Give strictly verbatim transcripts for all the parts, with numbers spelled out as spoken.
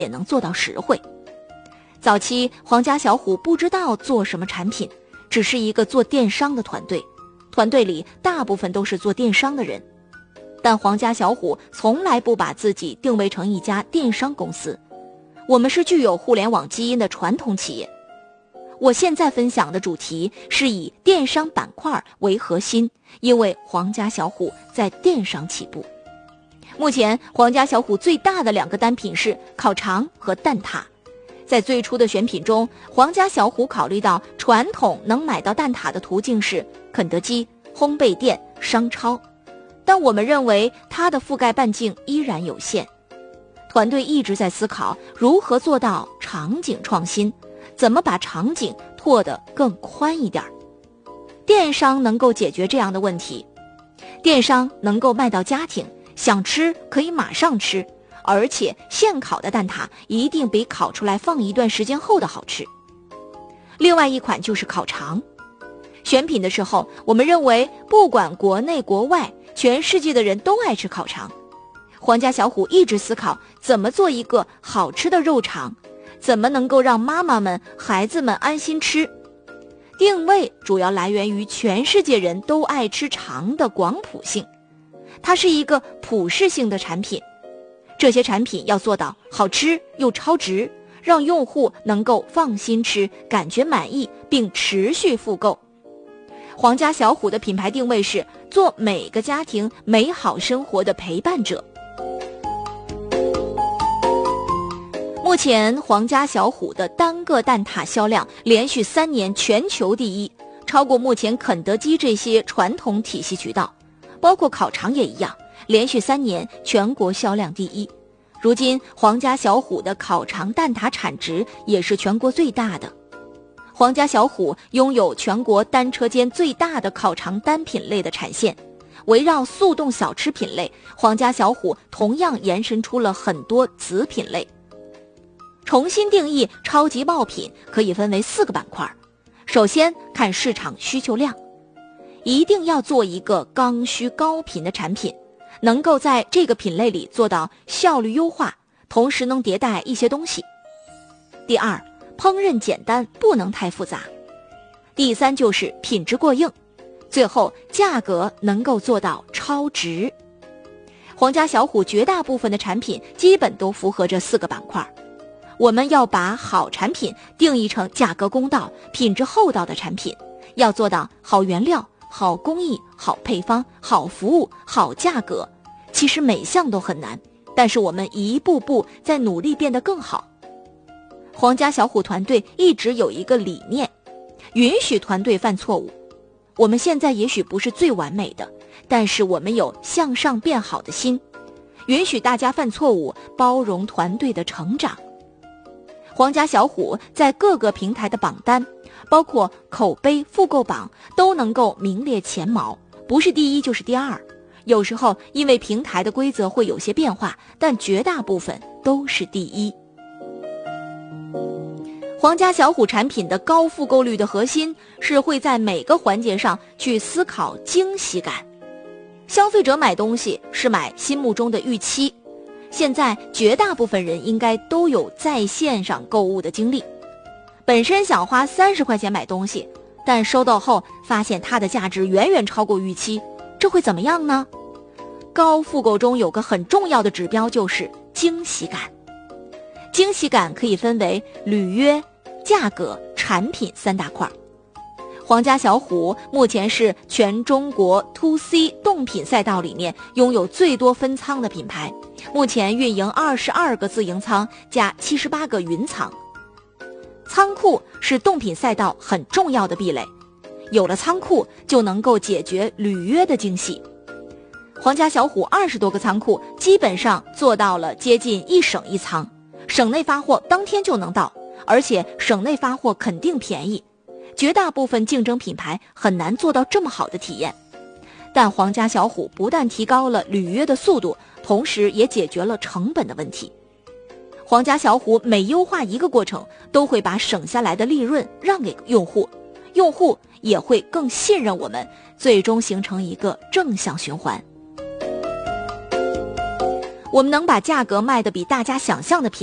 也能做到实惠。早期皇家小虎不知道做什么产品，只是一个做电商的团队，团队里大部分都是做电商的人。但皇家小虎从来不把自己定位成一家电商公司，我们是具有互联网基因的传统企业。我现在分享的主题是以电商板块为核心，因为皇家小虎在电商起步。目前皇家小虎最大的两个单品是烤肠和蛋挞。在最初的选品中，皇家小虎考虑到传统能买到蛋挞的途径是肯德基、烘焙店、商超，但我们认为它的覆盖半径依然有限。团队一直在思考如何做到场景创新，怎么把场景拓得更宽一点。电商能够解决这样的问题，电商能够卖到家庭，想吃可以马上吃，而且现烤的蛋挞一定比烤出来放一段时间后的好吃。另外一款就是烤肠。选品的时候，我们认为不管国内国外，全世界的人都爱吃烤肠。皇家小虎一直思考怎么做一个好吃的肉肠，怎么能够让妈妈们、孩子们安心吃。定位主要来源于全世界人都爱吃肠的广谱性，它是一个普适性的产品。这些产品要做到好吃又超值，让用户能够放心吃，感觉满意，并持续复购。皇家小虎的品牌定位是做每个家庭美好生活的陪伴者。目前皇家小虎的单个蛋挞销量连续三年全球第一，超过目前肯德基这些传统体系渠道，包括烤肠也一样，连续三年全国销量第一。如今皇家小虎的烤肠蛋挞产值也是全国最大的。皇家小虎拥有全国单车间最大的烤肠单品类的产线，围绕速冻小吃品类，皇家小虎同样延伸出了很多子品类。重新定义超级爆品可以分为四个板块。首先看市场需求量，一定要做一个刚需高频的产品，能够在这个品类里做到效率优化，同时能迭代一些东西。第二，烹饪简单，不能太复杂。第三就是品质过硬，最后价格能够做到超值。皇家小虎绝大部分的产品基本都符合这四个板块。我们要把好产品定义成价格公道、品质厚道的产品，要做到好原料、好工艺、好配方、好服务、好价格。其实每项都很难，但是我们一步步在努力变得更好。皇家小虎团队一直有一个理念，允许团队犯错误。我们现在也许不是最完美的，但是我们有向上变好的心，允许大家犯错误，包容团队的成长。皇家小虎在各个平台的榜单，包括口碑、复购榜，都能够名列前茅，不是第一就是第二。有时候因为平台的规则会有些变化，但绝大部分都是第一。皇家小虎产品的高复购率的核心是会在每个环节上去思考惊喜感。消费者买东西是买心目中的预期，现在绝大部分人应该都有在线上购物的经历。本身想花三十块钱买东西，但收到后发现它的价值远远超过预期，这会怎么样呢？高复购中有个很重要的指标，就是惊喜感。惊喜感可以分为履约、价格、产品三大块。皇家小虎目前是全中国 to C 动品赛道里面拥有最多分仓的品牌，目前运营二十二个自营仓加七十八个云仓。仓库是动品赛道很重要的壁垒，有了仓库就能够解决履约的惊喜。皇家小虎二十多个仓库基本上做到了接近一省一仓，省内发货当天就能到，而且省内发货肯定便宜，绝大部分竞争品牌很难做到这么好的体验。但皇家小虎不但提高了履约的速度，同时也解决了成本的问题。皇家小虎每优化一个过程，都会把省下来的利润让给用户，用户也会更信任我们，最终形成一个正向循环。我们能把价格卖得比大家想象的便宜，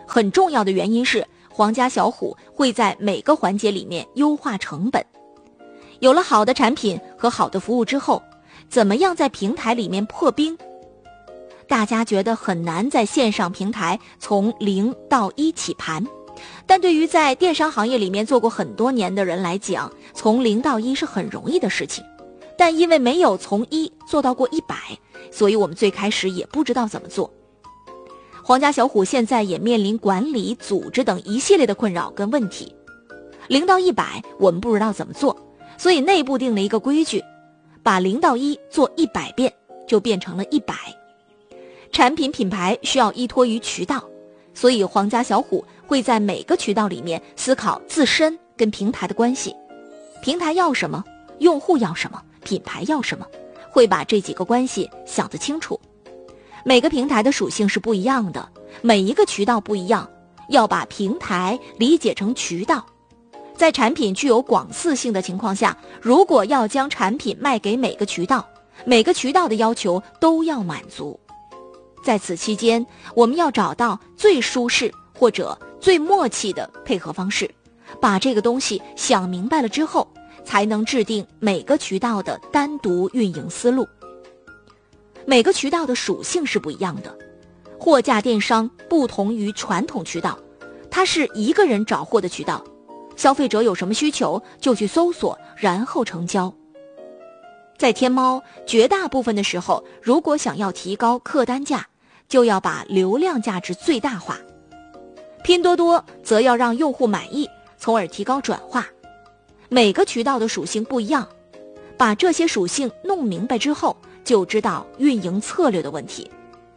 很重要的原因是皇家小虎会在每个环节里面优化成本。有了好的产品和好的服务之后，怎么样在平台里面破冰？大家觉得很难在线上平台从零到一起盘，但对于在电商行业里面做过很多年的人来讲，从零到一是很容易的事情。但因为没有从一做到过一百，所以我们最开始也不知道怎么做。皇家小虎现在也面临管理、组织等一系列的困扰跟问题。零到一百我们不知道怎么做，所以内部定了一个规矩，把零到一做一百遍，就变成了一百。产品品牌需要依托于渠道，所以皇家小虎会在每个渠道里面思考自身跟平台的关系，平台要什么，用户要什么，品牌要什么，会把这几个关系想得清楚。每个平台的属性是不一样的，每一个渠道不一样，要把平台理解成渠道。在产品具有广肆性的情况下，如果要将产品卖给每个渠道，每个渠道的要求都要满足。在此期间，我们要找到最舒适或者最默契的配合方式，把这个东西想明白了之后，才能制定每个渠道的单独运营思路。每个渠道的属性是不一样的，货架电商不同于传统渠道，它是一个人找货的渠道，消费者有什么需求就去搜索，然后成交。在天猫，绝大部分的时候，如果想要提高客单价，就要把流量价值最大化。拼多多则要让用户满意，从而提高转化。每个渠道的属性不一样，把这些属性弄明白之后，就知道运营策略的问题。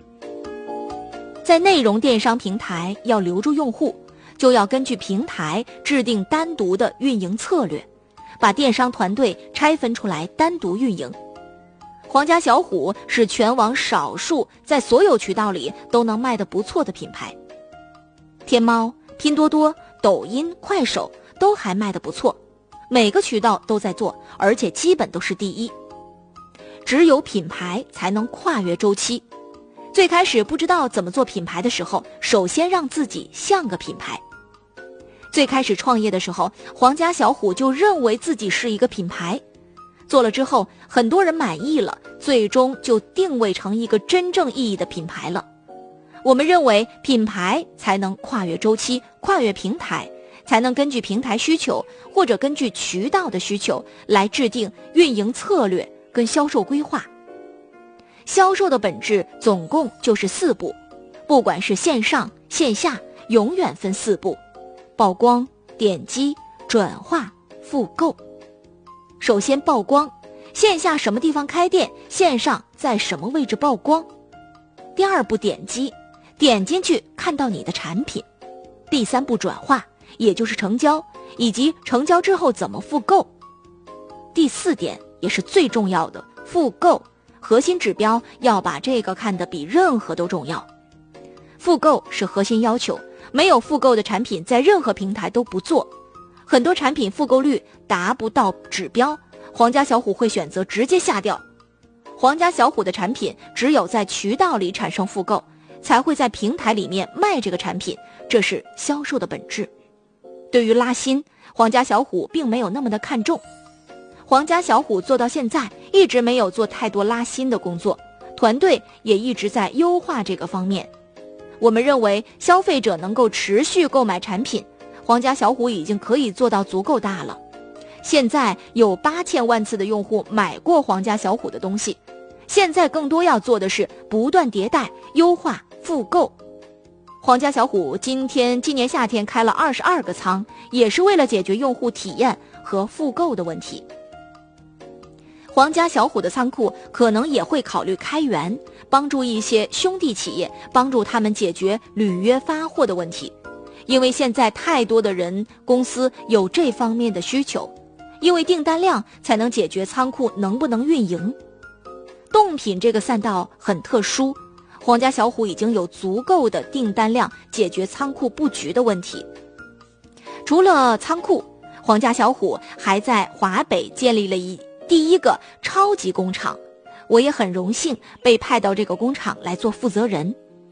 在内容电商平台要留住用户，就要根据平台制定单独的运营策略，把电商团队拆分出来单独运营。皇家小虎是全网少数在所有渠道里都能卖得不错的品牌。天猫、拼多多、抖音、快手都还卖得不错，每个渠道都在做，而且基本都是第一。只有品牌才能跨越周期。最开始不知道怎么做品牌的时候，首先让自己像个品牌。最开始创业的时候，皇家小虎就认为自己是一个品牌。做了之后，很多人满意了，最终就定位成一个真正意义的品牌了。我们认为品牌才能跨越周期，跨越平台，才能根据平台需求或者根据渠道的需求来制定运营策略跟销售规划。销售的本质总共就是四步，不管是线上线下，永远分四步：曝光、点击、转化、复购。首先曝光，线下什么地方开店，线上在什么位置曝光。第二步点击，点进去看到你的产品。第三步转化，也就是成交，以及成交之后怎么复购。第四点也是最重要的，复购，核心指标要把这个看得比任何都重要。复购是核心要求，没有复购的产品在任何平台都不做。很多产品复购率达不到指标，皇家小虎会选择直接下掉。皇家小虎的产品只有在渠道里产生复购，才会在平台里面卖这个产品，这是销售的本质。对于拉新，皇家小虎并没有那么的看重。皇家小虎做到现在一直没有做太多拉新的工作，团队也一直在优化这个方面。我们认为消费者能够持续购买产品，皇家小虎已经可以做到足够大了。现在有八千万次的用户买过皇家小虎的东西，现在更多要做的是不断迭代、优化、复购。皇家小虎今天今年夏天开了二十二个仓，也是为了解决用户体验和复购的问题。皇家小虎的仓库可能也会考虑开源，帮助一些兄弟企业，帮助他们解决履约发货的问题。因为现在太多的人公司有这方面的需求，因为订单量才能解决仓库能不能运营。冻品这个赛道很特殊，皇家小虎已经有足够的订单量解决仓库布局的问题。除了仓库，皇家小虎还在华北建立了一第一个超级工厂，我也很荣幸被派到这个工厂来做负责人。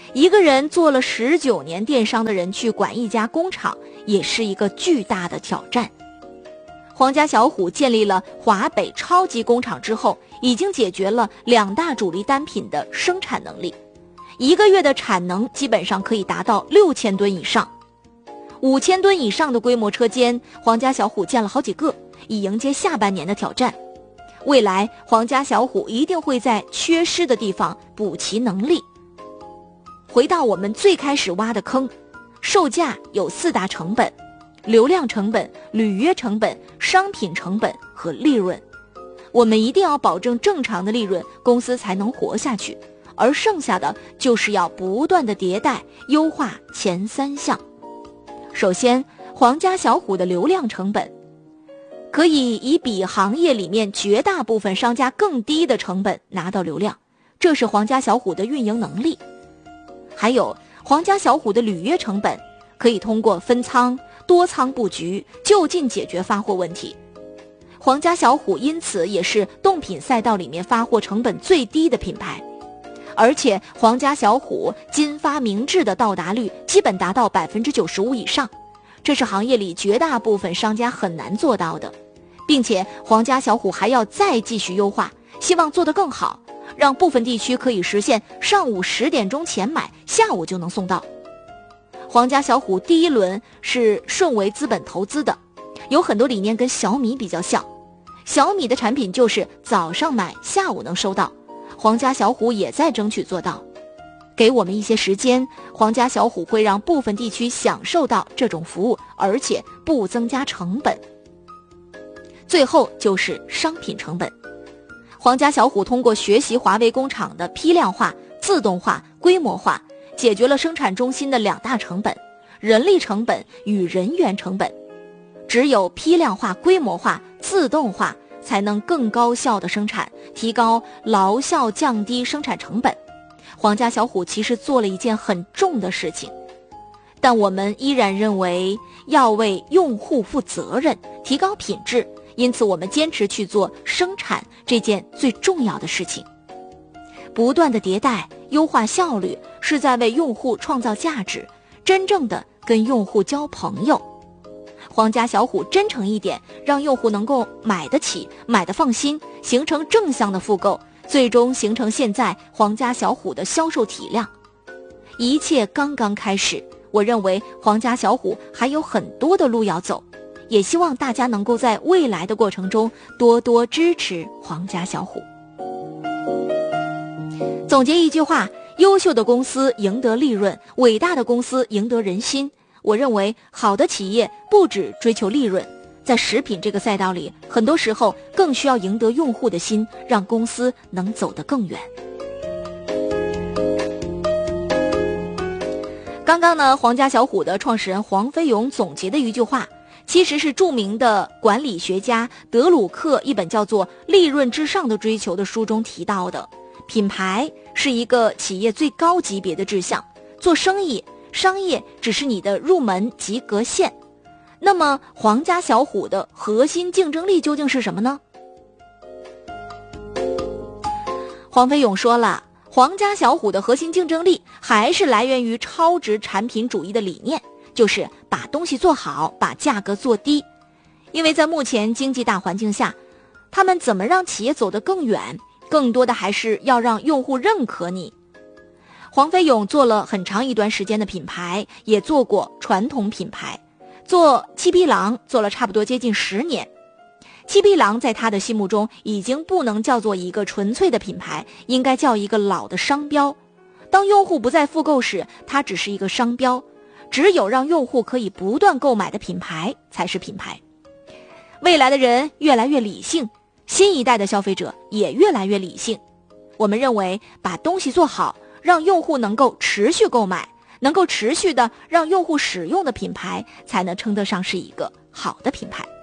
一个人做了十九年电商的人去管一家工厂，也是一个巨大的挑战。皇家小虎建立了华北超级工厂之后，已经解决了两大主力单品的生产能力，一个月的产能基本上可以达到六千吨以上。五千吨以上的规模车间，皇家小虎建了好几个，以迎接下半年的挑战。未来皇家小虎一定会在缺失的地方补齐能力。回到我们最开始挖的坑，售价有四大成本：流量成本、履约成本、商品成本和利润。我们一定要保证正常的利润，公司才能活下去，而剩下的就是要不断的迭代优化前三项。首先，皇家小虎的流量成本可以以比行业里面绝大部分商家更低的成本拿到流量，这是皇家小虎的运营能力。还有皇家小虎的履约成本，可以通过分仓、多仓布局就近解决发货问题。皇家小虎因此也是动品赛道里面发货成本最低的品牌，而且皇家小虎金发明制的到达率基本达到 百分之九十五 以上，这是行业里绝大部分商家很难做到的。并且皇家小虎还要再继续优化，希望做得更好，让部分地区可以实现上午十点钟前买，下午就能送到。皇家小虎第一轮是顺为资本投资的，有很多理念跟小米比较像。小米的产品就是早上买，下午能收到，皇家小虎也在争取做到。给我们一些时间，皇家小虎会让部分地区享受到这种服务，而且不增加成本。最后就是商品成本。皇家小虎通过学习华为工厂的批量化、自动化、规模化，解决了生产中心的两大成本：人力成本与人员成本。只有批量化、规模化、自动化，才能更高效的生产，提高劳效，降低生产成本。皇家小虎其实做了一件很重的事情，但我们依然认为要为用户负责任，提高品质，因此我们坚持去做生产这件最重要的事情。不断的迭代优化效率，是在为用户创造价值，真正的跟用户交朋友。皇家小虎真诚一点，让用户能够买得起，买得放心，形成正向的复购，最终形成现在皇家小虎的销售体量。一切刚刚开始，我认为皇家小虎还有很多的路要走，也希望大家能够在未来的过程中多多支持皇家小虎。总结一句话，优秀的公司赢得利润，伟大的公司赢得人心。我认为好的企业不只追求利润，在食品这个赛道里，很多时候更需要赢得用户的心，让公司能走得更远。刚刚呢，皇家小虎的创始人黄飞勇总结的一句话，其实是著名的管理学家德鲁克一本叫做《利润之上的追求》的书中提到的。品牌是一个企业最高级别的志向，做生意商业只是你的入门及格线。那么皇家小虎的核心竞争力究竟是什么呢？黄飞勇说了，皇家小虎的核心竞争力还是来源于超值产品主义的理念，就是把东西做好，把价格做低。因为在目前经济大环境下，他们怎么让企业走得更远，更多的还是要让用户认可你。黄飞勇做了很长一段时间的品牌，也做过传统品牌，做七匹狼做了差不多接近十年。七匹狼在他的心目中已经不能叫做一个纯粹的品牌，应该叫一个老的商标。当用户不再复购时，它只是一个商标，只有让用户可以不断购买的品牌才是品牌。未来的人越来越理性，新一代的消费者也越来越理性。我们认为把东西做好，让用户能够持续购买，能够持续的让用户使用的品牌，才能称得上是一个好的品牌。